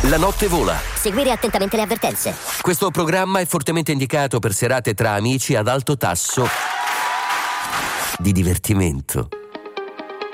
La notte vola. Seguire attentamente le avvertenze. Questo programma è fortemente indicato per serate tra amici ad alto tasso di divertimento.